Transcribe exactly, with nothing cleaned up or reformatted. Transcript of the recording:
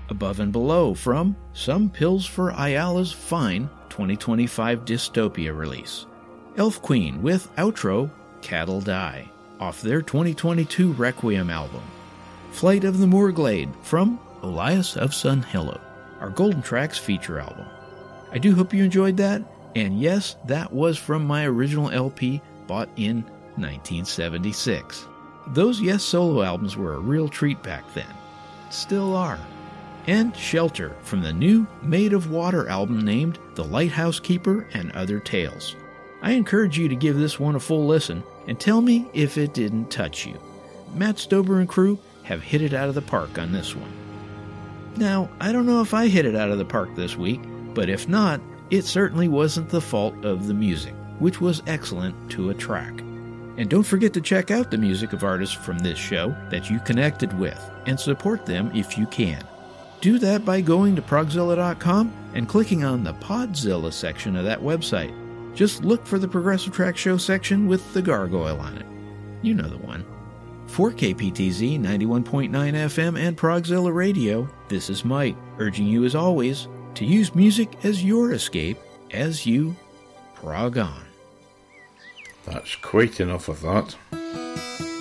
Above and Below from Some Pills for Ayala's fine twenty twenty-five Dystopia release. Elf Queen with Outro Cattle Die off their twenty twenty-two Requiem album. Flight of the Moorglade from Elias of Sunhillow, our Golden Tracks feature album. I do hope you enjoyed that, and yes, that was from my original L P bought in nineteen seventy-six. Those Yes solo albums were a real treat back then. Still are. And Shelter from the new Made of Water album named The Lighthouse Keeper and Other Tales. I encourage you to give this one a full listen and tell me if it didn't touch you. Matt Stober and crew have hit it out of the park on this one. Now, I don't know if I hit it out of the park this week, but if not, it certainly wasn't the fault of the music, which was excellent to a track. And don't forget to check out the music of artists from this show that you connected with and support them if you can. Do that by going to progzilla dot com and clicking on the Podzilla section of that website. Just look for the Progressive Track Show section with the gargoyle on it. You know the one. For K P T Z ninety-one point nine F M and Progzilla Radio, this is Mike, urging you as always to use music as your escape as you prog on. That's quite enough of that.